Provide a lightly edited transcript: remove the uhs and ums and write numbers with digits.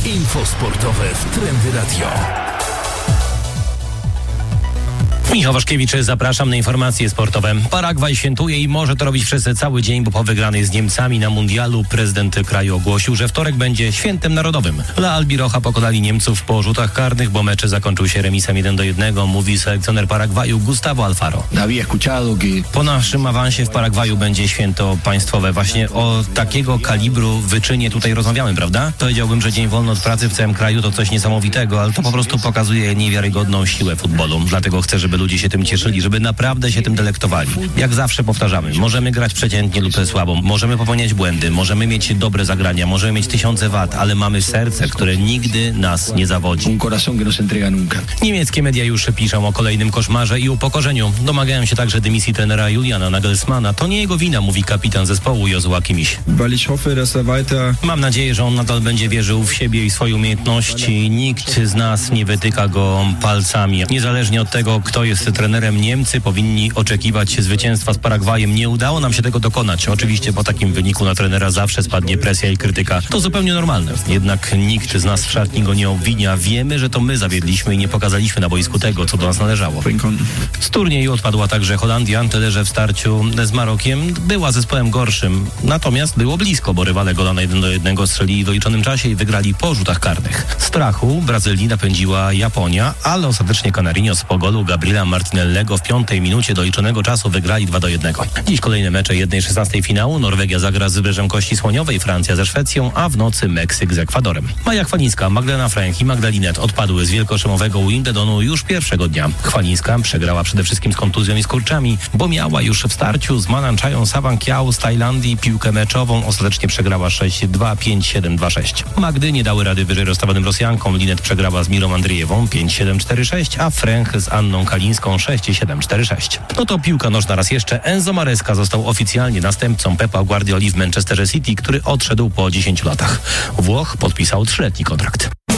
Info sportowe w Trendy Radio. Michał Waszkiewicz, zapraszam na informacje sportowe. Paragwaj świętuje i może to robić przez cały dzień, bo po wygranej z Niemcami na mundialu prezydent kraju ogłosił, że wtorek będzie świętem narodowym. La Albiroja pokonali Niemców po rzutach karnych, bo mecz zakończył się remisem 1-1, mówi selekcjoner Paragwaju Gustavo Alfaro. Po naszym awansie w Paragwaju będzie święto państwowe. Właśnie o takiego kalibru wyczynie tutaj rozmawiamy, prawda? Powiedziałbym, że dzień wolny od pracy w całym kraju to coś niesamowitego, ale to po prostu pokazuje niewiarygodną siłę futbolu. Dlatego chcę, żeby ludzie się tym cieszyli, żeby naprawdę się tym delektowali. Jak zawsze powtarzamy, możemy grać przeciętnie lub słabo, możemy popełniać błędy, możemy mieć dobre zagrania, możemy mieć tysiące wad, ale mamy serce, które nigdy nas nie zawodzi. Niemieckie media już piszą o kolejnym koszmarze i upokorzeniu. Domagają się także dymisji trenera Juliana Nagelsmana. To nie jego wina, mówi kapitan zespołu Joshua Kimmich. Mam nadzieję, że on nadal będzie wierzył w siebie i swoje umiejętności. Nikt z nas nie wytyka go palcami. Niezależnie od tego, kto jest trenerem, Niemcy powinni oczekiwać zwycięstwa z Paragwajem. Nie udało nam się tego dokonać. Oczywiście po takim wyniku na trenera zawsze spadnie presja i krytyka. To zupełnie normalne. Jednak nikt z nas w szatni go nie obwinia. Wiemy, że to my zawiedliśmy i nie pokazaliśmy na boisku tego, co do nas należało. Z turnieju odpadła także Holandia, tyle że w starciu z Marokiem była zespołem gorszym. Natomiast było blisko, bo rywale gola na 1-1 strzelili w doliczonym czasie i wygrali po rzutach karnych. Strachu Brazylii napędziła Japonia, ale ostatecznie Canarinos po golu Gabriela Martinellego w 5. minucie doliczonego czasu wygrali 2-1. Dziś kolejne mecze 1/16 finału. Norwegia zagra z Wybrzeżem Kości Słoniowej, Francja ze Szwecją, a w nocy Meksyk z Ekwadorem. Maja Chwalińska, Magdalena Fręch i Magda Linnet odpadły z wielkoszlemowego Wimbledonu już pierwszego dnia. Chwalińska przegrała przede wszystkim z kontuzją i skurczami, bo miała już w starciu z Mananchają Sawankiał z Tajlandii piłkę meczową. Ostatecznie przegrała 6-2, 5-7, 2-6. Magdy nie dały rady wyżej rozstawionym Rosjankom. Linnet przegrała z Mirą Andrzejewą 5-7, 4-6, a Fręch z Anną Kalińską 6-7, 4-6. No to piłka nożna raz jeszcze. Enzo Maresca został oficjalnie następcą Pepa Guardioli w Manchesterze City, który odszedł po 10 latach. Włoch podpisał 3-letni kontrakt.